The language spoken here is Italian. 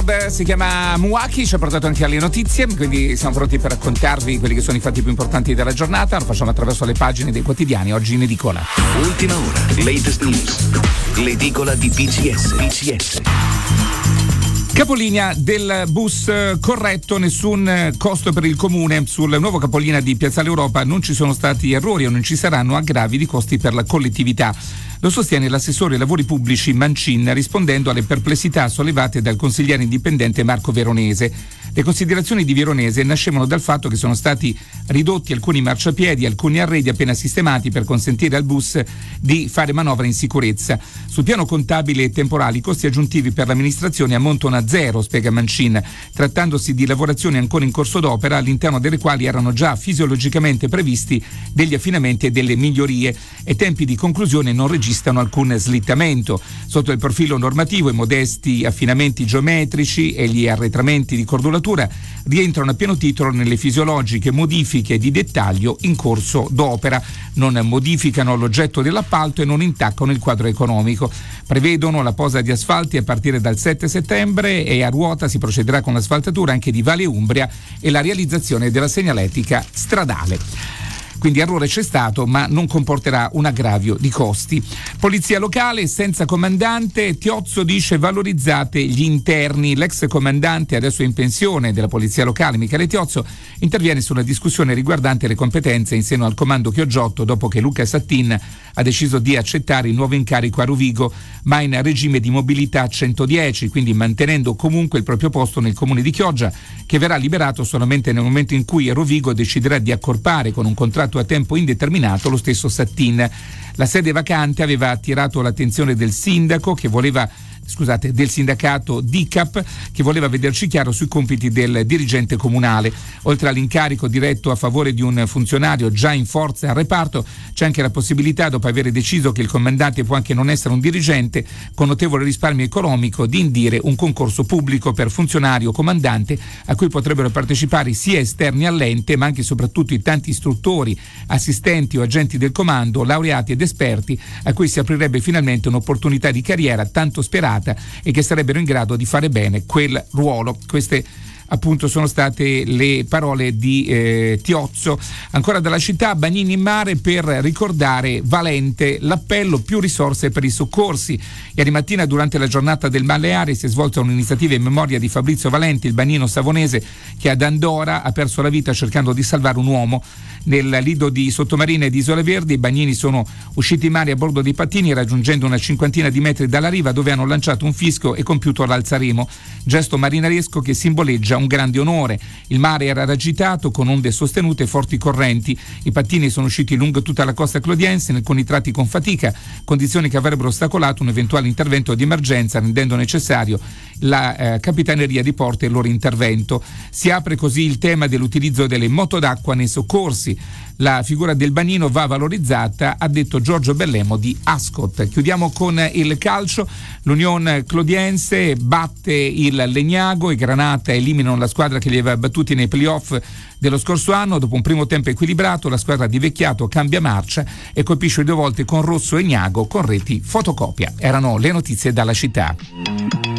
Club, si chiama Muwaki, ci ha portato anche alle notizie, quindi siamo pronti per raccontarvi quelli che sono i fatti più importanti della giornata. Lo facciamo attraverso le pagine dei quotidiani, oggi in edicola. Ultima ora, latest news, l'edicola di PCS. Capolinea del bus corretto, nessun costo per il comune. Sul nuovo capolinea di Piazzale Europa non ci sono stati errori o non ci saranno aggravi di costi per la collettività. Lo sostiene l'assessore ai lavori pubblici Mancin, rispondendo alle perplessità sollevate dal consigliere indipendente Marco Veronese. Le considerazioni di Veronese nascevano dal fatto che sono stati ridotti alcuni marciapiedi, alcuni arredi appena sistemati per consentire al bus di fare manovra in sicurezza. Sul piano contabile e temporale i costi aggiuntivi per l'amministrazione ammontano a zero, spiega Mancin, trattandosi di lavorazioni ancora in corso d'opera all'interno delle quali erano già fisiologicamente previsti degli affinamenti e delle migliorie, e tempi di conclusione non registrano alcun slittamento. Sotto il profilo normativo i modesti affinamenti geometrici e gli arretramenti di cordolatura rientrano a pieno titolo nelle fisiologiche modifiche di dettaglio in corso d'opera, non modificano l'oggetto dell'appalto e non intaccano il quadro economico. Prevedono la posa di asfalti a partire dal 7 settembre e a ruota si procederà con l'asfaltatura anche di Valle Umbria e la realizzazione della segnaletica stradale. Quindi errore c'è stato, ma non comporterà un aggravio di costi. Polizia locale senza comandante, Tiozzo dice valorizzate gli interni. L'ex comandante, adesso in pensione, della polizia locale, Michele Tiozzo, interviene sulla discussione riguardante le competenze in seno al comando Chioggiotto dopo che Luca Sattin ha deciso di accettare il nuovo incarico a Rovigo, ma in regime di mobilità 110, quindi mantenendo comunque il proprio posto nel comune di Chioggia, che verrà liberato solamente nel momento in cui Rovigo deciderà di accorpare con un contratto a tempo indeterminato lo stesso Sattin. La sede vacante aveva attirato l'attenzione del sindacato DICAP, che voleva vederci chiaro sui compiti del dirigente comunale. Oltre all'incarico diretto a favore di un funzionario già in forza al reparto, c'è anche la possibilità, dopo aver deciso che il comandante può anche non essere un dirigente, con notevole risparmio economico, di indire un concorso pubblico per funzionario comandante a cui potrebbero partecipare sia esterni all'ente, ma anche e soprattutto i tanti istruttori, assistenti o agenti del comando, laureati ed esperti, a cui si aprirebbe finalmente un'opportunità di carriera tanto sperata e che sarebbero in grado di fare bene quel ruolo. Queste appunto sono state le parole di Tiozzo. Ancora dalla città, Bagnini in mare per ricordare Valente, l'appello più risorse per i soccorsi. Ieri mattina durante la giornata del Balneare si è svolta un'iniziativa in memoria di Fabrizio Valenti, il bagnino savonese che ad Andora ha perso la vita cercando di salvare un uomo. Nel lido di Sottomarina e di Isole Verdi i bagnini sono usciti in mare a bordo dei pattini, raggiungendo una cinquantina di metri dalla riva, dove hanno lanciato un fischio e compiuto l'alzaremo, gesto marinaresco che simboleggia un grande onore. Il mare era agitato con onde sostenute e forti correnti. I pattini sono usciti lungo tutta la costa clodiense, in alcuni tratti con fatica, condizioni che avrebbero ostacolato un eventuale intervento di emergenza, rendendo necessario la Capitaneria di Porto e il loro intervento. Si apre così il tema dell'utilizzo delle moto d'acqua nei soccorsi. La figura del bagnino va valorizzata, ha detto Giorgio Bellemo di Ascot. Chiudiamo con il calcio. L'Union Clodiense batte il Legnago, i Granata eliminano la squadra che li aveva battuti nei playoff dello scorso anno. Dopo un primo tempo equilibrato, la squadra di Vecchiato cambia marcia e colpisce 2 volte con Rosso e Gnago con reti fotocopia. Erano le notizie dalla città.